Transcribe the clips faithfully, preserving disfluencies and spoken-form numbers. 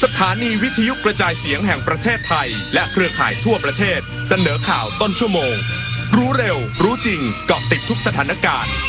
สถานีวิทยุกระจายเสียงแห่งประเทศไทยและเครือข่ายทั่วประเทศเสนอข่าวต้นชั่วโมงรู้เร็วรู้จริงเกาะติดทุกสถานการณ์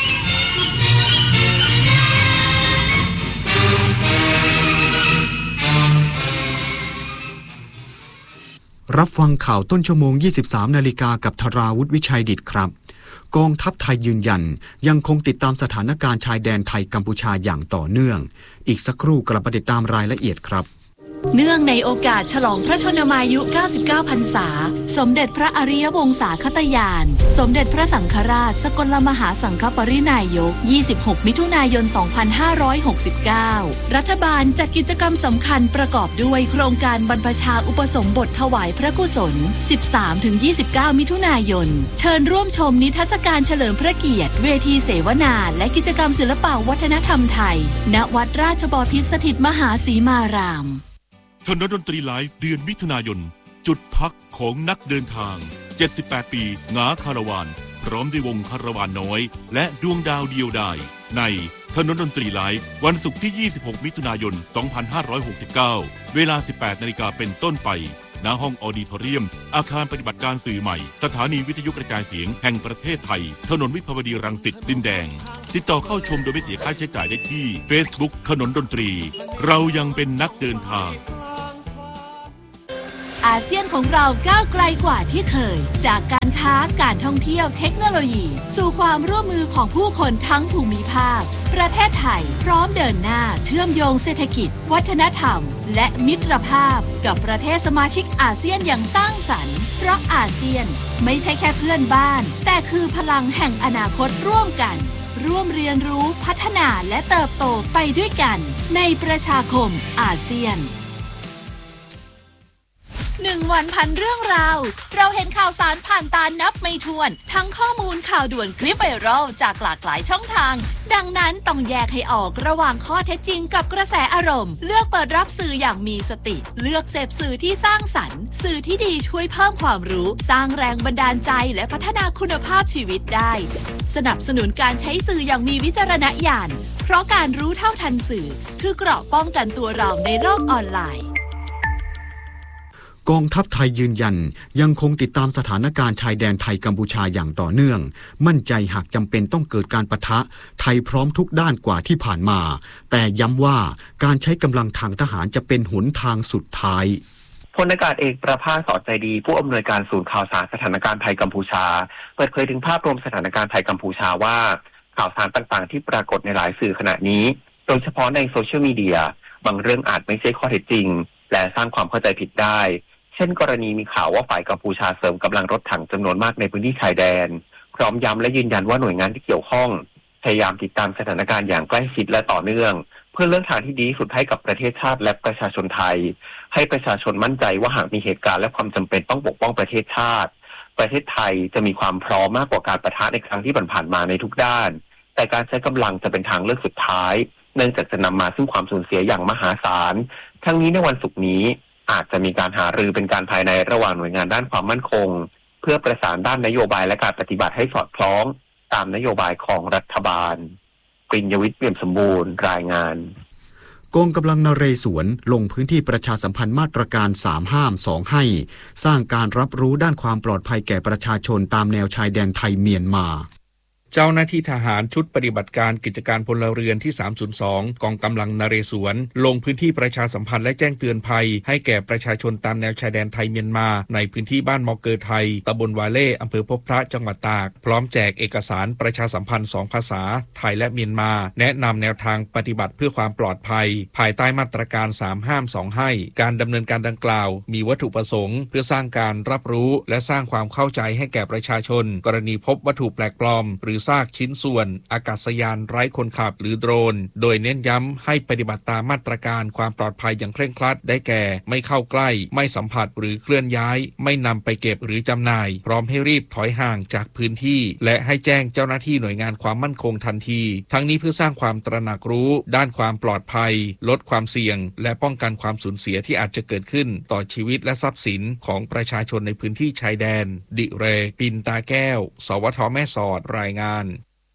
รับฟังข่าวต้นชั่วโมง ยี่สิบสาม นาฬิกากับธราวุฒิวิชัยดิษฐ์ครับกองทัพไทยยืนยันยังคงติดตามสถานการณ์ชายแดนไทยกัมพูชาอย่างต่อเนื่องอีกสักครู่กลับมาติดตามรายละเอียดครับเนื่องในโอกาสฉลองพระชนมายุเก้าสิบเก้าพรรษาสมเด็จพระอริยวงศาคตญาณสมเด็จพระสังฆราชสกลมหาสังฆปรินายกยี่สิบหกมิถุนายนสองพันห้าร้อยหกสิบเก้ารัฐบาลจัดกิจกรรมสำคัญประกอบด้วยโครงการบรรพชาอุปสมบทถวายพระกุศล สิบสามถึงยี่สิบเก้า มิถุนายนเชิญร่วมชมนิทรรศการเฉลิมพระเกียรติเวทีเสวนาและกิจกรรมศิลปวัฒนธรรมไทยณวัดราชบพิตรสถิตมหาสีมารามถนนดนตรีไลฟ์เดือนมิถุนายนจุดพักของนักเดินทางเจ็ดสิบแปดปีงาคาราวานพร้อมด้วยวงคาราวานน้อยและดวงดาวเดียวดายในถนนดนตรีไลฟ์วันศุกร์ที่ยี่สิบหกมิถุนายนสองพันห้าร้อยหกสิบเก้าเวลา สิบแปดนาฬิกาเป็นต้นไปณห้องออดิทอเรียมอาคารปฏิบัติการสื่อใหม่สถานีวิทยุกระจายเสียงแห่งประเทศไทยถนนวิภาวดีรังสิตดินแดงติดต่อเข้าชมโดยไม่เสียค่าใช้จ่ายได้ที่ Facebook ถนนดนตรีเรายังเป็นนักเดินทางอาเซียนของเราก้าวไกลกว่าที่เคยจากการค้าการท่องเที่ยวเทคโนโลยีสู่ความร่วมมือของผู้คนทั้งภูมิภาคประเทศไทยพร้อมเดินหน้าเชื่อมโยงเศรษฐกิจวัฒนธรรมและมิตรภาพกับประเทศสมาชิกอาเซียนอย่างสร้างสรรค์เพราะอาเซียนไม่ใช่แค่เพื่อนบ้านแต่คือพลังแห่งอนาคตร่วมกันร่วมเรียนรู้พัฒนาและเติบโตไปด้วยกันในประชาคมอาเซียนหนึ่งวันพันเรื่องราวเราเห็นข่าวสารผ่านตานับไม่ถ้วนทั้งข้อมูลข่าวด่วนคลิปไวรัลจากหลากหลายช่องทางดังนั้นต้องแยกให้ออกระหว่างข้อเท็จจริงกับกระแสอารมณ์เลือกเปิดรับสื่ออย่างมีสติเลือกเสพสื่อที่สร้างสรรค์สื่อที่ดีช่วยเพิ่มความรู้สร้างแรงบันดาลใจและพัฒนาคุณภาพชีวิตได้สนับสนุนการใช้สื่ออย่างมีวิจารณญาณเพราะการรู้เท่าทันสื่อคือเกราะป้องกันตัวเราในโลกออนไลน์กองทัพไทยยืนยันยังคงติดตามสถานการณ์ชายแดนไทยกัมพูชาอย่างต่อเนื่องมั่นใจหากจำเป็นต้องเกิดการปะทะไทยพร้อมทุกด้านกว่าที่ผ่านมาแต่ย้ำว่าการใช้กำลังทางทหารจะเป็นหนทางสุดท้ายพลอากาศเอกประภาส สอดใจดีผู้อำนวยการศูนย์ข่าวสารสถานการณ์ไทยกัมพูชาเปิดเผยถึงภาพรวมสถานการณ์ไทยกัมพูชาว่าข่าวสารต่างๆที่ปรากฏในหลายสื่อขณะนี้โดยเฉพาะในโซเชียลมีเดียบางเรื่องอาจไม่ใช่ข้อเท็จจริงและสร้างความเข้าใจผิดได้เช่นกรณีมีข่าวว่าฝ่ายกัมพูชาเสริมกำลังรถถังจำนวนมากในพื้นที่ชายแดนพร้อมย้ำและยืนยันว่าหน่วยงานที่เกี่ยวข้องพยายามติดตามสถานการณ์อย่างใกล้ชิดและต่อเนื่องเพื่อเลือกทางที่ดีที่สุดให้กับประเทศชาติและประชาชนไทยให้ประชาชนมั่นใจว่าหากมีเหตุการณ์และความจำเป็นต้องปกป้องประเทศชาติประเทศไทยจะมีความพร้อมมากกว่าการปะทะในครั้งที่ผ่านมาในทุกด้านแต่การใช้กำลังจะเป็นทางเลือกสุดท้ายเนื่องจากจะนำมาซึ่งความสูญเสียอย่างมหาศาลทั้งนี้ในวันศุกร์นี้อาจจะมีการหารือเป็นการภายในระหว่างหน่วยงานด้านความมั่นคงเพื่อประสานด้านนโยบายและการปฏิบัติให้สอดคล้องตามนโยบายของรัฐบาลปริญญวิทย์เปี่ยมสมบูรณ์รายงานกองกำลังนเรศวรลงพื้นที่ประชาสัมพันธ์มาตรการสามห้ามสองให้สร้างการรับรู้ด้านความปลอดภัยแก่ประชาชนตามแนวชายแดนไทยเมียนมาเจ้าหน้าที่ทหารชุดปฏิบัติการกิจการพลเรือนที่สามศูนย์สองกองกำลังนเรศวรลงพื้นที่ประชาสัมพันธ์และแจ้งเตือนภัยให้แก่ประชาชนตามแนวชายแดนไทยเมียนมาในพื้นที่บ้านมอเกอร์ไทยตำบลวาเล่อำเภอพบพระจังหวัดตากพร้อมแจกเอกสารประชาสัมพันธ์สองภาษาไทยและเมียนมาแนะนำแนวทางปฏิบัติเพื่อความปลอดภัยภายใต้มาตรการสามห้ามสองให้การดำเนินการดังกล่าวมีวัตถุประสงค์เพื่อสร้างการรับรู้และสร้างความเข้าใจให้แก่ประชาชนกรณีพบวัตถุแปลกปลอมหรือซากชิ้นส่วนอากาศยานไร้คนขับหรือโดรนโดยเน้นย้ำให้ปฏิบัติตามมาตรการความปลอดภัยอย่างเคร่งครัดได้แก่ไม่เข้าใกล้ไม่สัมผัสหรือเคลื่อนย้ายไม่นำไปเก็บหรือจำหน่ายพร้อมให้รีบถอยห่างจากพื้นที่และให้แจ้งเจ้าหน้าที่หน่วยงานความมั่นคงทันทีทั้งนี้เพื่อสร้างความตระหนักรู้ด้านความปลอดภัยลดความเสี่ยงและป้องกันความสูญเสียที่อาจจะเกิดขึ้นต่อชีวิตและทรัพย์สินของประชาชนในพื้นที่ชายแดนดิเรกปินตาแก้วสวทแม่สอดรายงาน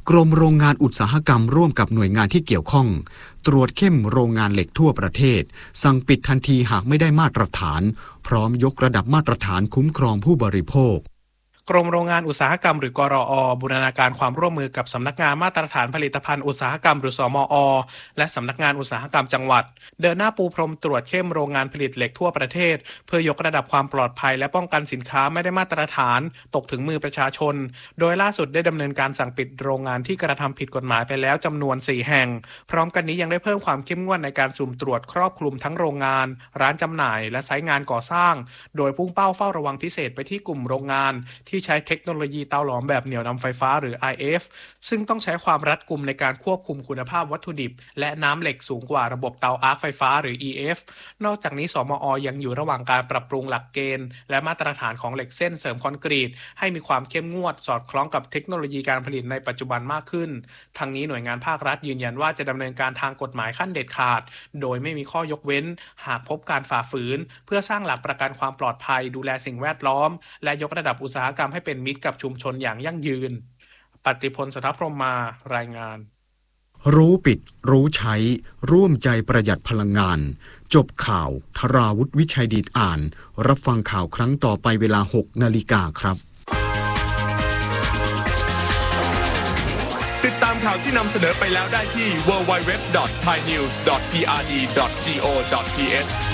กรมโรงงานอุตสาหกรรมร่วมกับหน่วยงานที่เกี่ยวข้องตรวจเข้มโรงงานเหล็กทั่วประเทศสั่งปิดทันทีหากไม่ได้มาตรฐานพร้อมยกระดับมาตรฐานคุ้มครองผู้บริโภคกรมโรงงานอุตสาหกรรมหรือกรอ.บูรณาการความร่วมมือกับสำนักงานมาตรฐานผลิตภัณฑ์อุตสาหกรรมหรือสมอ.และสำนักงานอุตสาหกรรมจังหวัดเดินหน้าปูพรมตรวจเข้มโรงงานผลิตเหล็กทั่วประเทศเพื่อยกระดับความปลอดภัยและป้องกันสินค้าไม่ได้มาตรฐานตกถึงมือประชาชนโดยล่าสุดได้ดำเนินการสั่งปิดโรงงานที่กระทำผิดกฎหมายไปแล้วจำนวนสี่แห่งพร้อมกันนี้ยังได้เพิ่มความเข้มงวดในการสุ่มตรวจครอบคลุมทั้งโรงงานร้านจำหน่ายและไซต์งานก่อสร้างโดยพุ่งเป้าเฝ้าระวังพิเศษไปที่กลุ่มโรงงานที่ใช้เทคโนโลยีเตาหลอมแบบเหนี่ยวนำไฟฟ้าหรือ ไอ เอฟ ซึ่งต้องใช้ความรัดกุมในการควบคุมคุณภาพวัตถุดิบและน้ำเหล็กสูงกว่าระบบเตาอาร์คไฟฟ้าหรือ อี เอฟ นอกจากนี้สมอ.ยังอยู่ระหว่างการปรับปรุงหลักเกณฑ์และมาตรฐานของเหล็กเส้นเสริมคอนกรีตให้มีความเข้มงวดสอดคล้องกับเทคโนโลยีการผลิตในปัจจุบันมากขึ้นทั้งนี้หน่วยงานภาครัฐยืนยันว่าจะดำเนินการทางกฎหมายขั้นเด็ดขาดโดยไม่มีข้อยกเว้นหากพบการฝ่าฝืนเพื่อสร้างหลักประกันความปลอดภัยดูแลสิ่งแวดล้อมและยกระดับอุตสาหกรรมให้เป็นมิตรกับชุมชนอย่างยั่งยืนปฏิพล สถพรหมมารายงานรู้ปิดรู้ใช้ร่วมใจประหยัดพลังงานจบข่าวธราวุฒิวิชัยดีอ่านรับฟังข่าวครั้งต่อไปเวลา หกนาฬิกาครับติดตามข่าวที่นำเสนอไปแล้วได้ที่ ดับเบิลยู ดับเบิลยู ดับเบิลยู ดอท ไทยนิวส์ ดอท พี อาร์ ดี ดอท จี โอ ดอท ที เอช